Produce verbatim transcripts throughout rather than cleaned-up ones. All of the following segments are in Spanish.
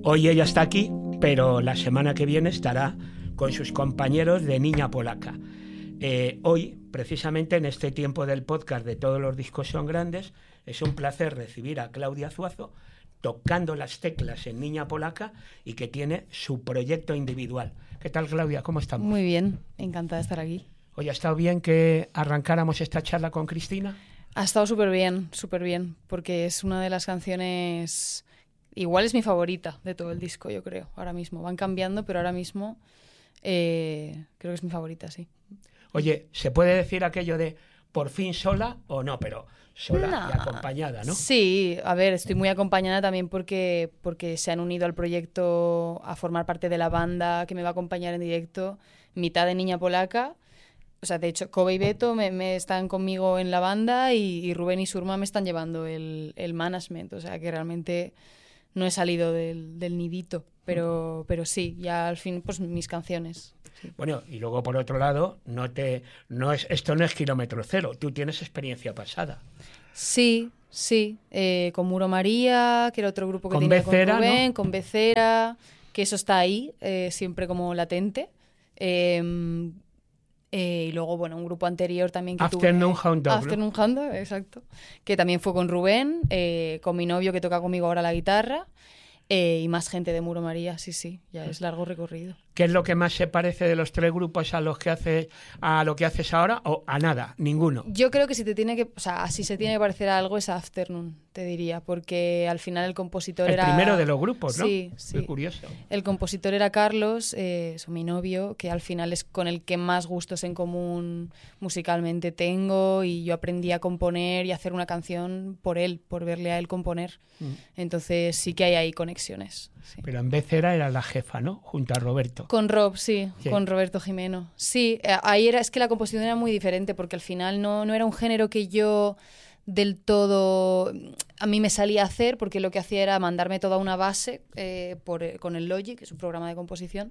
Hoy ella está aquí, pero la semana que viene estará con sus compañeros de Niña Polaca. Eh, hoy, precisamente en este tiempo del podcast de Todos los discos son grandes, es un placer recibir a Claudia Zuazo tocando las teclas en Niña Polaca y que tiene su proyecto individual. ¿Qué tal, Claudia? ¿Cómo estamos? Muy bien, encantada de estar aquí. Oye, ¿ha estado bien que arrancáramos esta charla con Cristina? Ha estado súper bien, súper bien, porque es una de las canciones... Igual es mi favorita de todo el disco, yo creo, ahora mismo. Van cambiando, pero ahora mismo eh, creo que es mi favorita, sí. Oye, ¿se puede decir aquello de por fin sola o no? Pero sola no. y acompañada, ¿no? Sí, a ver, estoy muy acompañada también porque, porque se han unido al proyecto a formar parte de la banda que me va a acompañar en directo, mitad de Niña Polaca. O sea, de hecho, Kobe y Beto me, me están conmigo en la banda y, y Rubén y Surma me están llevando el, el management. O sea, que realmente no he salido del, del nidito, pero, pero sí, ya al fin, pues mis canciones. Sí. Bueno, y luego por otro lado, no te, no es, esto no es kilómetro cero, tú tienes experiencia pasada. Sí, sí, eh, con Muro María, que era otro grupo que con tenía Becera, con Rubén, ¿no? con Becera, que eso está ahí, eh, siempre como latente. Eh, eh, y luego, bueno, un grupo anterior también que Afternoon tuve... Hound Dog, Afternoon ¿no? Hound Dog, exacto. Que también fue con Rubén, eh, con mi novio que toca conmigo ahora la guitarra. Eh, y más gente de Muro María, sí, sí, ya es largo recorrido. ¿Qué es lo que más se parece de los tres grupos a los que hace, a lo que haces ahora o a nada? Ninguno. Yo creo que si te tiene que, o sea, si se tiene que parecer a algo es a Afternoon, te diría, porque al final el compositor el era... El primero de los grupos, ¿no? Sí, sí. Qué curioso. El compositor era Carlos, eh, es mi novio, que al final es con el que más gustos en común musicalmente tengo, y yo aprendí a componer y a hacer una canción por él, por verle a él componer. Mm. Entonces sí que hay ahí conexiones. Sí. Pero en vez era, era la jefa, ¿no? Junto a Roberto. Con Rob, sí, sí. con Roberto Jimeno. Sí, ahí era, es que la composición era muy diferente, porque al final no, no era un género que yo del todo a mí me salía a hacer, porque lo que hacía era mandarme toda una base eh, por, con el Logic, que es un programa de composición,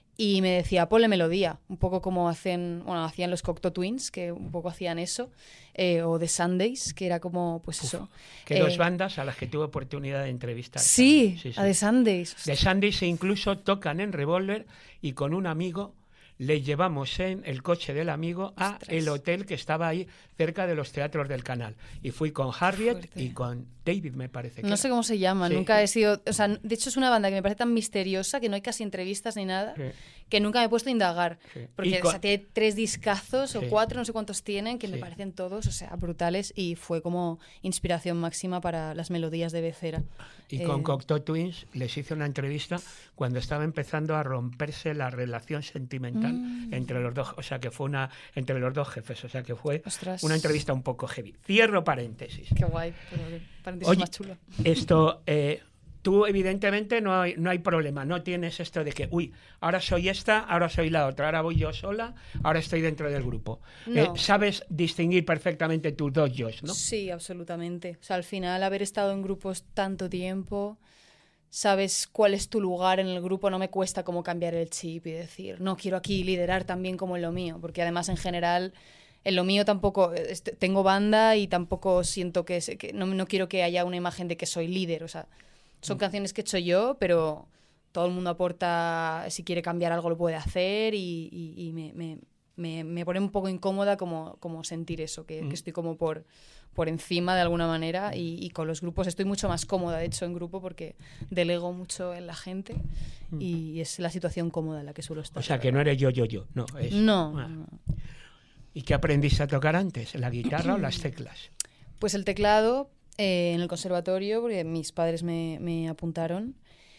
y me decía, ponle melodía, un poco como hacen, bueno, hacían los Cocteau Twins, que un poco hacían eso, eh, o The Sundays, que era como, pues Uf, eso. Que eh, dos bandas a las que tuve oportunidad de entrevistar. Sí, sí, sí. a The Sundays. The Sundays incluso tocan en Revolver, y con un amigo le llevamos en el coche del amigo a Ostras. el hotel que estaba ahí cerca de los teatros del Canal. Y fui con Harriet Fuerte. y con David, me parece. Que no era. sé cómo se llama, sí. Nunca he sido... O sea, de hecho es una banda que me parece tan misteriosa que no hay casi entrevistas ni nada, sí. que nunca me he puesto a indagar. Sí. Porque con... o sea, tiene tres discazos o sí. cuatro, no sé cuántos tienen, que sí. me parecen todos, o sea, brutales, y fue como inspiración máxima para las melodías de Becera. Y eh... con Cocteau Twins les hice una entrevista cuando estaba empezando a romperse la relación sentimental mm. entre los dos, o sea, que fue una entre los dos jefes, o sea, que fue Ostras. una entrevista un poco heavy. Cierro paréntesis. Qué guay, pero paréntesis Oye, más chulo. Esto, eh, tú evidentemente no hay, no hay problema, no tienes esto de que, uy, ahora soy esta, ahora soy la otra, ahora voy yo sola, ahora estoy dentro del grupo. No. Eh, sabes distinguir perfectamente tus dos yo's, ¿no? Sí, absolutamente. O sea, al final, haber estado en grupos tanto tiempo, sabes cuál es tu lugar en el grupo, no me cuesta como cambiar el chip y decir, no, quiero aquí liderar también como en lo mío, porque además en general... En lo mío tampoco, este, tengo banda y tampoco siento que, que no, no quiero que haya una imagen de que soy líder, o sea, son mm. canciones que he hecho yo, pero todo el mundo aporta, si quiere cambiar algo lo puede hacer, y, y, y me, me, me, me pone un poco incómoda como, como sentir eso, que, mm. que estoy como por, por encima de alguna manera, y, y con los grupos estoy mucho más cómoda, de hecho, en grupo, porque delego mucho en la gente mm. y es la situación cómoda en la que suelo estar. O sea, que no eres yo, yo, yo, no. Es, no, ah. no. ¿Y qué aprendiste a tocar antes? ¿La guitarra o las teclas? Pues el teclado eh, en el conservatorio, porque mis padres me, me apuntaron.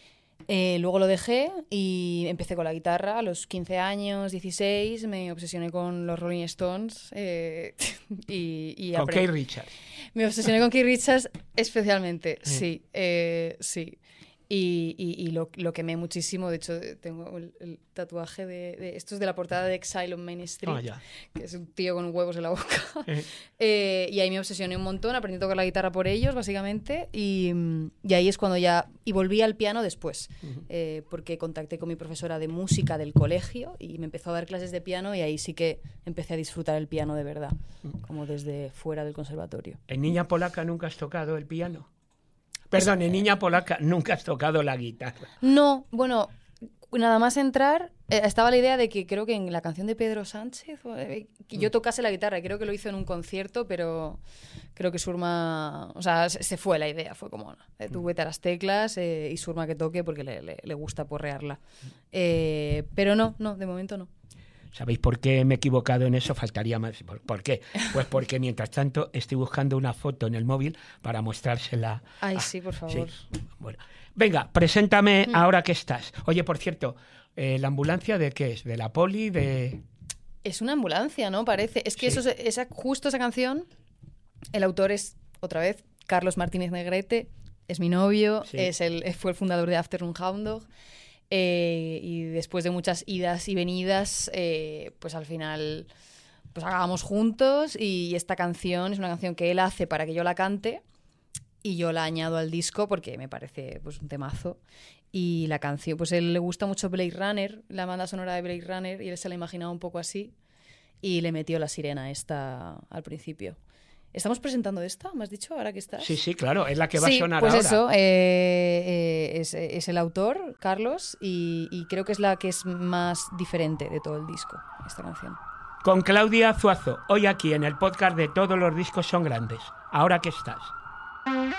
Eh, luego lo dejé y empecé con la guitarra a los quince años, dieciséis. Me obsesioné con los Rolling Stones. Eh, y, y ¿Con Keith Richards? Me obsesioné con Keith Richards especialmente, sí, sí. Eh, sí. Y, y, y lo, lo quemé muchísimo. De hecho, tengo el, el tatuaje de, de... Esto es de la portada de Exile on Main Street, oh, yeah. que es un tío con huevos en la boca. Eh. Eh, y ahí me obsesioné un montón, aprendí a tocar la guitarra por ellos, básicamente. Y, y ahí es cuando ya... Y volví al piano después, uh-huh. eh, porque contacté con mi profesora de música del colegio y me empezó a dar clases de piano, y ahí sí que empecé a disfrutar el piano de verdad, uh-huh. como desde fuera del conservatorio. ¿En Niña Polaca nunca has tocado el piano? Perdón, en Niña Polaca nunca has tocado la guitarra. No, bueno, nada más entrar, eh, estaba la idea de que creo que en la canción de Pedro Sánchez eh, que yo tocase la guitarra, creo que lo hizo en un concierto, pero creo que Surma, o sea, se, se fue la idea, fue como, eh, tú vete a las teclas eh, y Surma que toque porque le, le, le gusta porrearla. Eh, pero no, no, de momento no. ¿Sabéis por qué me he equivocado en eso? Faltaría más. ¿Por, ¿Por qué? Pues porque mientras tanto estoy buscando una foto en el móvil para mostrársela. Ay, a... sí, por favor. Sí. Bueno. Venga, preséntame Mm. ahora que estás. Oye, por cierto, eh, ¿la ambulancia de qué es? ¿De la poli? ¿De...? Es una ambulancia, ¿no? Parece. Es que Sí. eso, esa, justo esa canción, el autor es, otra vez, Carlos Martínez Negrete, es mi novio, Sí. es el, fue el fundador de Afternoon Hound Dog. Eh, y después de muchas idas y venidas, eh, pues al final pues acabamos juntos y esta canción es una canción que él hace para que yo la cante y yo la añado al disco porque me parece pues un temazo. Y la canción, pues a él le gusta mucho Blade Runner, la banda sonora de Blade Runner, y él se la imaginaba un poco así y le metió la sirena esta al principio. ¿Estamos presentando esta? ¿Me has dicho ahora que estás? Sí, sí, claro, es la que va Sí, a sonar pues ahora. eso, eh, eh, es, es el autor, Carlos, y, y creo que es la que es más diferente de todo el disco, esta canción. Con Claudia Zuazo, hoy aquí en el podcast de Todos los discos son grandes. Ahora que estás.